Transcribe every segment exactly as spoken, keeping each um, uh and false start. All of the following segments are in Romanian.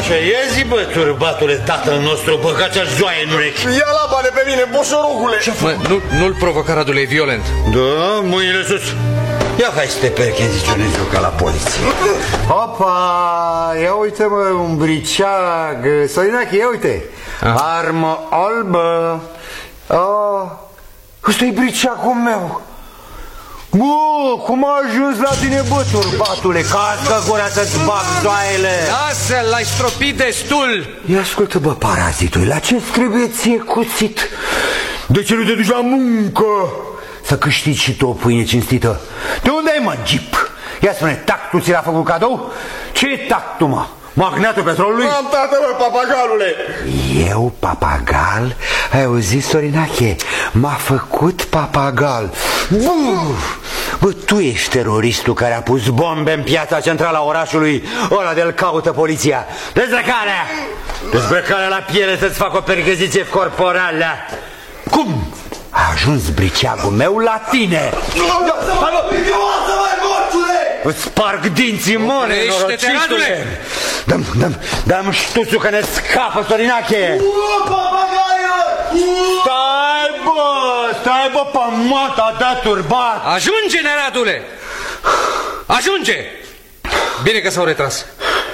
Așa e, zi, bă, turbatule, tatăl nostru, băga cea joaie în urechi. Ia la bane pe mine, boșorogule. Mă, nu, nu-l provoca, Radule, e violent. Da, mâinile sus. Ia hai să te percheziționezi eu ca la poliție. Opa, ia uite mă, un briceag. Sorinache, ia uite. Ah. Armă albă. Oh, ăsta-i briceagul meu. Bă, cum a ajuns la tine, bă, turbatule? Cască gura să-ți bag zoaiele. Lasă-l, l-ai stropit destul. Ia ascultă, bă, parazitului, la ce trebuie ție cuțit? De ce nu te duci la muncă? Să câștigi și tu o pâine cinstită. De unde ai, mă, Jeep? Ia spune, tactul ți l-a făcut cadou? Ce e tactul, mă? Magnatul petrolului? Am, tată, mă, papagalule. Eu, papagal? Ai auzit, Sorinache? M-a făcut papagal. Buf! Bă, tu ești teroristul care a pus bombe în piața centrală a orașului. Ăla de-l caută poliția. Dezbrăcarea! Dezbrăcarea la piele să-ți fac o percheziție corporală. Cum? A ajuns briceagul meu la tine. Îți sparg dinții, mă, nenorocitule. Dă-mi, dă-mi, dă-mi ștuțul că ne scapă, Sorinache. Stai, bă, stai, bă, pe mata ta turbat. Ajunge, Neradule. Ajunge. Bine că s-au retras.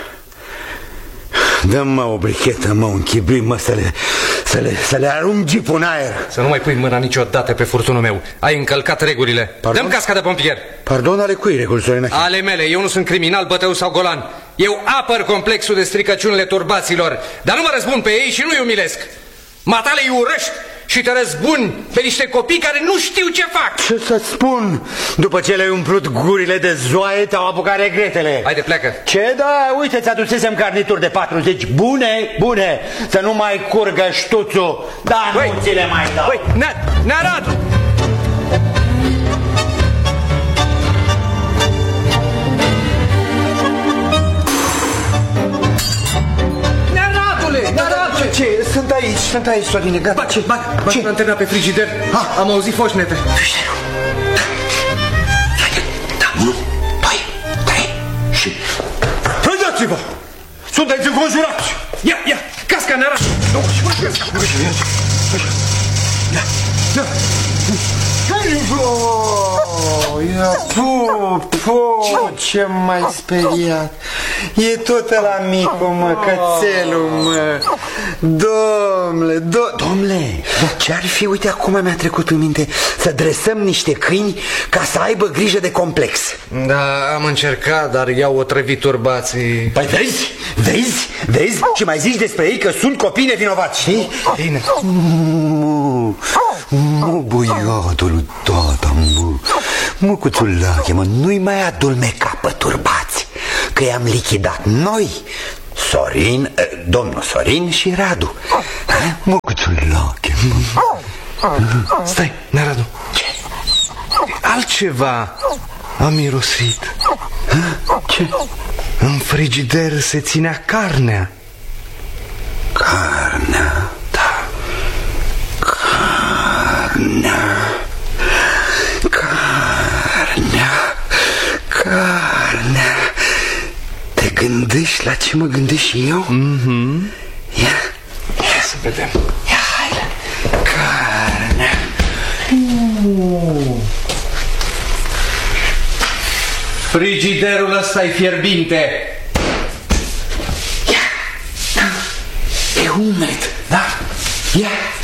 Dă-mi, mă, o brichetă, mă, un chibrit, mă, să le, să le, să le arunc jeepul în aer. Să nu mai pui mâna niciodată pe furtunul meu. Ai încălcat regulile. Dă-mi casca de pompier. Pardon, ale cui reguli, Sorinache? Ale mele. Eu nu sunt criminal, bătău sau golan. Eu apăr complexul de stricăciunile turbaților, dar nu mă răzbun pe ei și nu-i umilesc. Matale îi urăști și te răzbuni pe niște copii care nu știu ce fac. Ce să-ți spun? După ce le-ai umplut gurile de zoaie, te-au apucat regretele. Haide, pleacă. Ce? Da, uite, ți-adusesem garnituri de patruzeci bune, bune. Să nu mai curgă ștuțul. Da, băi, nu ți le mai dau. Băi, Neradu! Ce? Sunt aici, sunt aici, Sorine, gata. Ce? Bag, bag lanterna pe frigider. Ha, am auzit foșnete. Frigiderul. Da, unu, doi, trei și... Trăgeți-vă! Sunteți înconjurați! Ia, ia, casca, Neradu! Nu, și mă, casca! Ia, ia! Oh, ia, pu, pu, ce m-ai speriat. E tot ăla micu, mă, cățelul, mă. Domnule, do domnule, ce-ar fi, uite, acum mi-a trecut în minte să dresăm niște câini ca să aibă grijă de complex. Da, am încercat, dar i-au otrăvit turbații. Păi vezi, vezi, vezi și mai zici despre ei că sunt copii nevinovați, știi? Bine. Mu, mu, buiatul tata, mu. Mucuțulache, mă, nu-i mai adulmeca pe turbați, că i-am lichidat noi, Sorin, domnul Sorin și Radu. Mucuțulache. Stai, Neradu. Ce? Altceva a mirosit. Ce? În frigider se ținea carnea. Carnea? Da. Carnea. Carnea. Carnea. Te gândești la ce mă gândesc și eu? Mhm. Ia. Ia să vedem. Ia, haide. Carnea. uh. Frigiderul ăsta e fierbinte. Ia. E umed, da? Ia.